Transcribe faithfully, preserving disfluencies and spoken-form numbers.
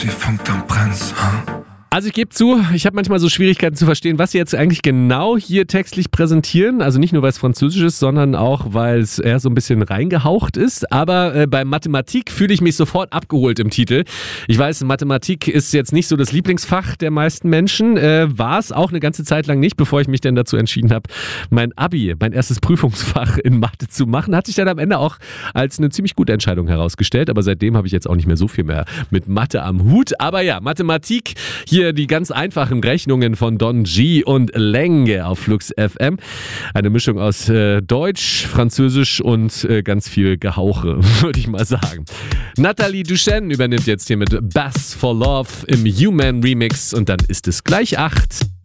Die funkt am Prinz, huh? Also ich gebe zu, ich habe manchmal so Schwierigkeiten zu verstehen, was sie jetzt eigentlich genau hier textlich präsentieren. Also nicht nur, weil es Französisch ist, sondern auch, weil es eher so ein bisschen reingehaucht ist. Aber äh, bei Mathematik fühle ich mich sofort abgeholt im Titel. Ich weiß, Mathematik ist jetzt nicht so das Lieblingsfach der meisten Menschen. Äh, war es auch eine ganze Zeit lang nicht, bevor ich mich dann dazu entschieden habe, mein Abi, mein erstes Prüfungsfach in Mathe zu machen. Hat sich dann am Ende auch als eine ziemlich gute Entscheidung herausgestellt. Aber seitdem habe ich jetzt auch nicht mehr so viel mehr mit Mathe am Hut. Aber ja, Mathematik, hier die ganz einfachen Rechnungen von Don G und Lenge auf Flux F M. Eine Mischung aus äh, Deutsch, Französisch und äh, ganz viel Gehauche, würde ich mal sagen. Nathalie Duchenne übernimmt jetzt hier mit Bass for Love im Human Remix und dann ist es gleich acht.